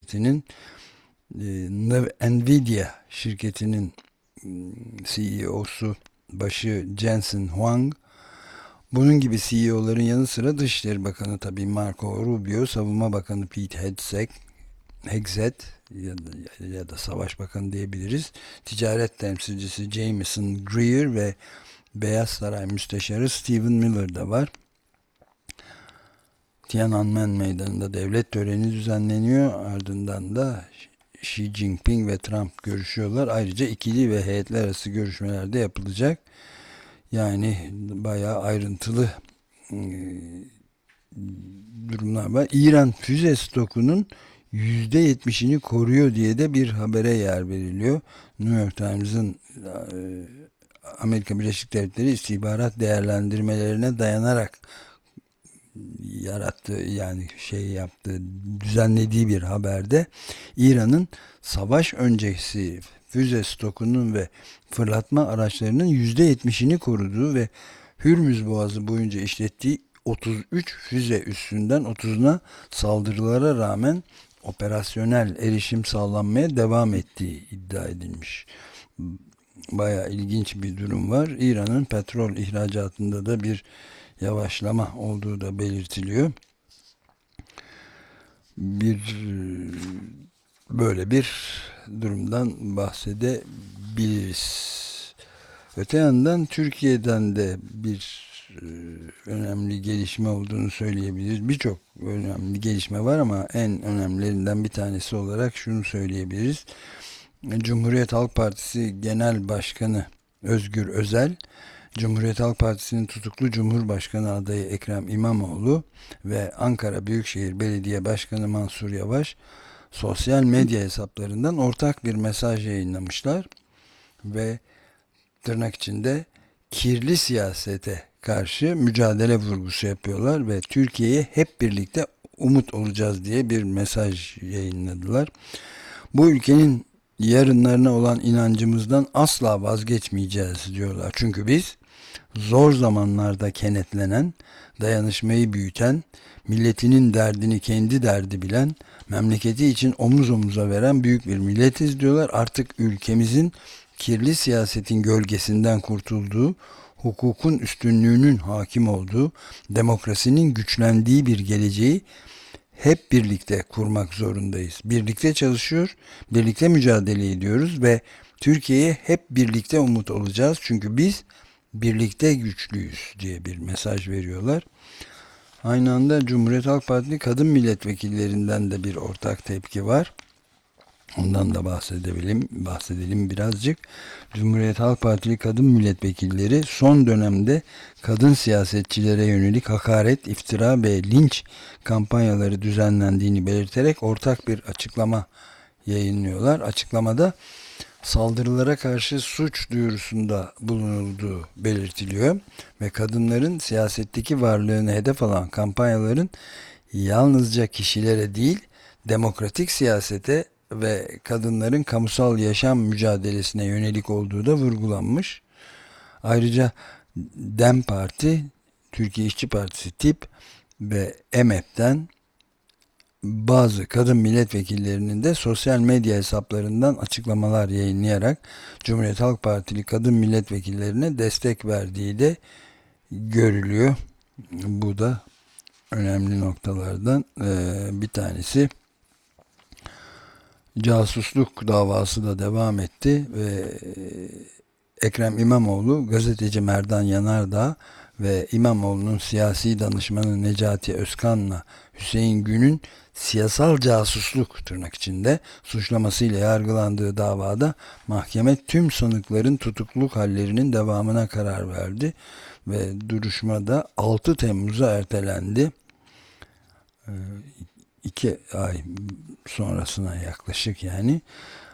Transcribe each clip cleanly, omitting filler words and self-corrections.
şirketinin Nvidia şirketinin CEO'su başı Jensen Huang, bunun gibi CEO'ların yanı sıra Dışişleri Bakanı tabii Marco Rubio, Savunma Bakanı Pete Hegseth ya da Savaş Bakanı diyebiliriz, Ticaret Temsilcisi Jameson Greer ve Beyaz Saray Müsteşarı Stephen Miller da var. Tiananmen Meydanı'nda devlet töreni düzenleniyor. Ardından da Xi Jinping ve Trump görüşüyorlar. Ayrıca ikili ve heyetler arası görüşmeler de yapılacak. Yani bayağı ayrıntılı durumlar var. İran füze stokunun %70'ini koruyor diye de bir habere yer veriliyor. New York Times'ın Amerika Birleşik Devletleri istihbarat değerlendirmelerine dayanarak düzenlediği bir haberde İran'ın savaş öncesi füze stokunun ve fırlatma araçlarının %70'ini koruduğu ve Hürmüz Boğazı boyunca işlettiği 33 füze üssünden 30'una saldırılara rağmen operasyonel erişim sağlanmaya devam ettiği iddia edilmiş. Bayağı ilginç bir durum var. İran'ın petrol ihracatında da bir yavaşlama olduğu da belirtiliyor. Böyle bir durumdan bahsedebiliriz. Öte yandan Türkiye'den de bir önemli gelişme olduğunu söyleyebiliriz. Birçok önemli gelişme var ama en önemlilerinden bir tanesi olarak şunu söyleyebiliriz. Cumhuriyet Halk Partisi Genel Başkanı Özgür Özel, Cumhuriyet Halk Partisi'nin tutuklu Cumhurbaşkanı adayı Ekrem İmamoğlu ve Ankara Büyükşehir Belediye Başkanı Mansur Yavaş sosyal medya hesaplarından ortak bir mesaj yayınlamışlar ve tırnak içinde kirli siyasete karşı mücadele vurgusu yapıyorlar ve Türkiye'ye hep birlikte umut olacağız diye bir mesaj yayınladılar. Bu ülkenin yarınlarına olan inancımızdan asla vazgeçmeyeceğiz diyorlar. Çünkü biz zor zamanlarda kenetlenen, dayanışmayı büyüten, milletinin derdini kendi derdi bilen, memleketi için omuz omuza veren büyük bir milletiz diyorlar. Artık ülkemizin kirli siyasetin gölgesinden kurtulduğu, hukukun üstünlüğünün hakim olduğu, demokrasinin güçlendiği bir geleceği hep birlikte kurmak zorundayız. Birlikte çalışıyor, birlikte mücadele ediyoruz ve Türkiye'ye hep birlikte umut olacağız. Çünkü biz birlikte güçlüyüz diye bir mesaj veriyorlar. Aynı anda Cumhuriyet Halk Partisi kadın milletvekillerinden de bir ortak tepki var. Ondan da bahsedelim birazcık. Cumhuriyet Halk Partili kadın milletvekilleri son dönemde kadın siyasetçilere yönelik hakaret, iftira ve linç kampanyaları düzenlendiğini belirterek ortak bir açıklama yayınlıyorlar. Açıklamada saldırılara karşı suç duyurusunda bulunulduğu belirtiliyor ve kadınların siyasetteki varlığını hedef alan kampanyaların yalnızca kişilere değil, demokratik siyasete ve kadınların kamusal yaşam mücadelesine yönelik olduğu da vurgulanmış. Ayrıca DEM Parti, Türkiye İşçi Partisi tip ve EMEP'ten bazı kadın milletvekillerinin de sosyal medya hesaplarından açıklamalar yayınlayarak Cumhuriyet Halk Partili kadın milletvekillerine destek verdiği de görülüyor. Bu da önemli noktalardan bir tanesi. Casusluk davası da devam etti ve Ekrem İmamoğlu, gazeteci Merdan Yanardağ ve İmamoğlu'nun siyasi danışmanı Necati Özkan'la Hüseyin Gün'ün siyasal casusluk tırnak içinde suçlamasıyla yargılandığı davada mahkeme tüm sanıkların tutukluluk hallerinin devamına karar verdi ve duruşmada 6 Temmuz'a ertelendi. 2 ay sonrasına yaklaşık yani.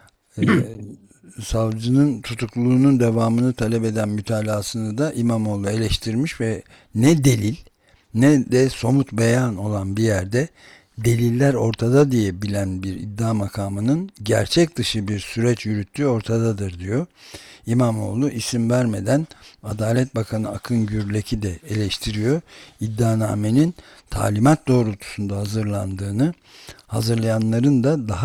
Savcının tutukluluğunun devamını talep eden mütalasını da İmamoğlu eleştirmiş ve ne delil ne de somut beyan olan bir yerde deliller ortada diye bilen bir iddia makamının gerçek dışı bir süreç yürüttüğü ortadadır diyor. İmamoğlu isim vermeden Adalet Bakanı Akın Gürlek'i de eleştiriyor. İddianamenin talimat doğrultusunda hazırlandığını, hazırlayanların da daha